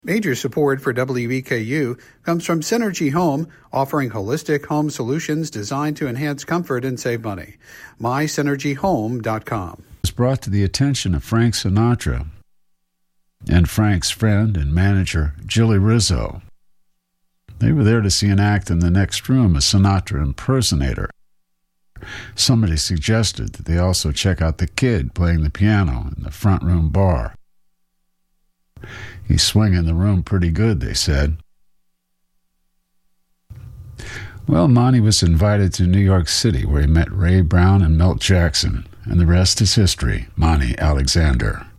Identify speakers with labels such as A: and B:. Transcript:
A: Major support for WEKU comes from Synergy Home, offering holistic home solutions designed to enhance comfort and save money. MySynergyHome.com.
B: It was brought to the attention of Frank Sinatra and Frank's friend and manager, Jilly Rizzo. They were there to see an act in the next room, a Sinatra impersonator. Somebody suggested that they also check out the kid playing the piano in the front room bar. He's swinging the room pretty good, they said. Well, Monty was invited to New York City, where he met Ray Brown and Milt Jackson, and the rest is history. Monty Alexander.